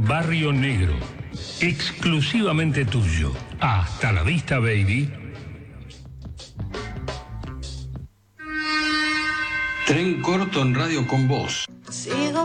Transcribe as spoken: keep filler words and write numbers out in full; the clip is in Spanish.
Barrio Negro, exclusivamente tuyo. Hasta la vista, baby. Tren corto en Radio con Vos. Sigo